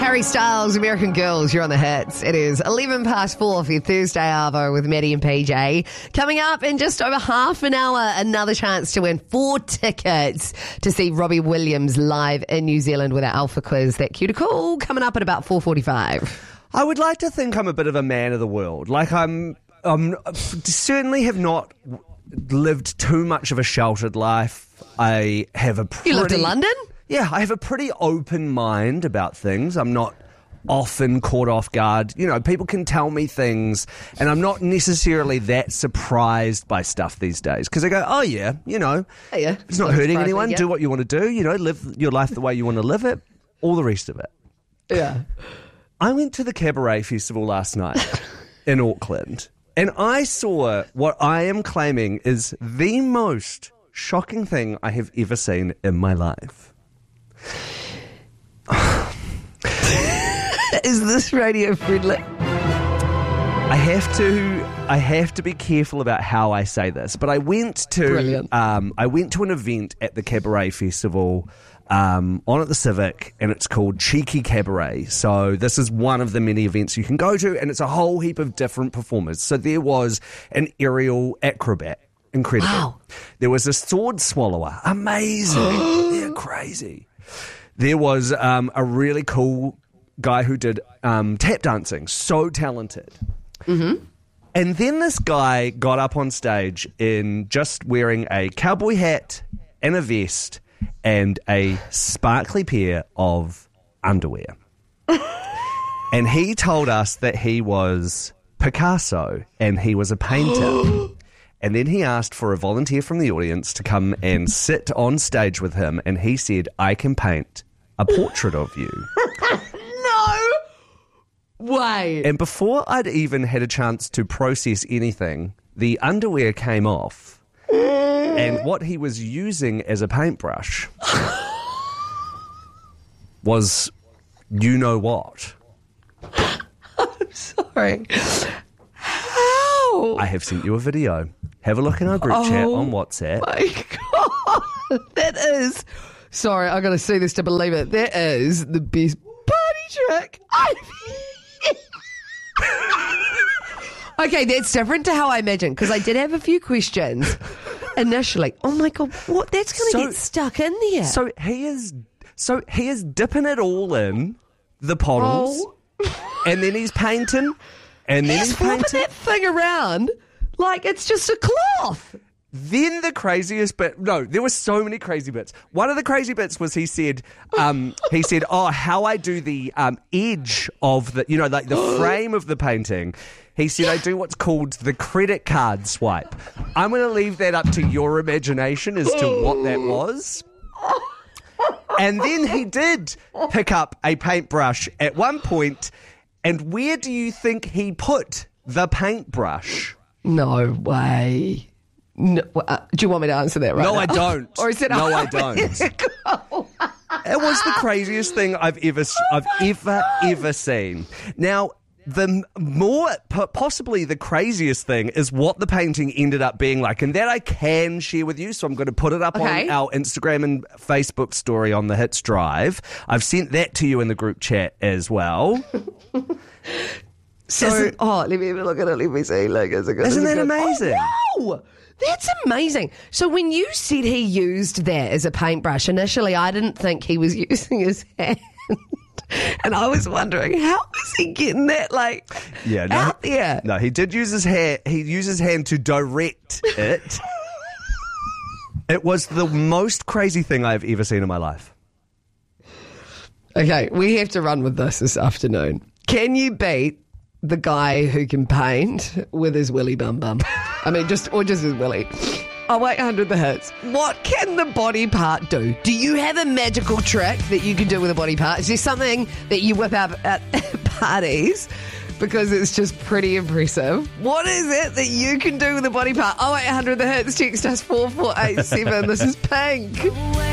Harry Styles, American Girls, you're on the hits. It is 11 past 4 for your Thursday Arvo with Maddie and PJ. Coming up in just over half an hour, another chance to win 4 tickets to see Robbie Williams live in New Zealand with our Alpha Quiz. That cue to call coming up at about 4:45. I would like to think I'm a bit of a man of the world. Like I'm certainly have not lived too much of a sheltered life. I have a pretty... You lived in London? Yeah, I have a pretty open mind about things. I'm not often caught off guard. You know, people can tell me things, and I'm not necessarily that surprised by stuff these days. Because I go, oh yeah, you know, it's not hurting anyone. Do what you want to do. You know, live your life the way you want to live it. All the rest of it. Yeah. I went to the Cabaret Festival last night in Auckland, and I saw what I am claiming is the most shocking thing I have ever seen in my life. Is this radio friendly? I have to be careful about how I say this, but I went to an event at the Cabaret Festival on at the Civic, and it's called Cheeky Cabaret. So this is one of the many events you can go to, and it's a whole heap of different performers. So there was an aerial acrobat. Incredible. Wow. There was a sword swallower. Amazing. They're crazy. There was a really cool guy who did tap dancing. So talented. Mm-hmm. And then this guy got up on stage in just wearing a cowboy hat and a vest and a sparkly pair of underwear. And he told us that he was Picasso and he was a painter. And then he asked for a volunteer from the audience to come and sit on stage with him. And he said, I can paint a portrait of you. No way. And before I'd even had a chance to process anything, the underwear came off. And what he was using as a paintbrush was you know what. I'm sorry. How? I have sent you a video. Have a look in our group chat on WhatsApp. My God. That is... Sorry, I got to see this to believe it. That is the best party trick Okay, that's different to how I imagined, because I did have a few questions initially. Oh my God, what? That's going to get stuck in there. So he is dipping it all in the pottles, and then he's painting, and then he's flipping painting that thing around like it's just a cloth. Then the craziest bit, no, there were so many crazy bits. One of the crazy bits was he said, oh, how I do the edge of the, you know, like the frame of the painting. He said, I do what's called the credit card swipe. I'm going to leave that up to your imagination as to what that was. And then he did pick up a paintbrush at one point, and where do you think he put the paintbrush? No way. No, do you want me to answer that right No, now? I don't. Or is it? No, I don't. It was the craziest thing I've ever seen. Now, the more, possibly the craziest thing is what the painting ended up being like, and that I can share with you, so I'm going to put it up on our Instagram and Facebook story on the Hits Drive. I've sent that to you in the group chat as well. So, let me look at it. Let me see. Like, isn't that amazing? Oh, wow! That's amazing. So when you said he used that as a paintbrush, initially I didn't think he was using his hand. And I was wondering, how is he getting that, out there? No, he did use his hand. He used his hand to direct it. It was the most crazy thing I've ever seen in my life. Okay, we have to run with this afternoon. Can you beat the guy who can paint with his willy bum? I mean, just his willy. Oh, 800 the hits. What can the body part do? Do you have a magical trick that you can do with a body part? Is there something that you whip out at parties because it's just pretty impressive? What is it that you can do with a body part? 0800 the hits. Text us 4487. This is Pink.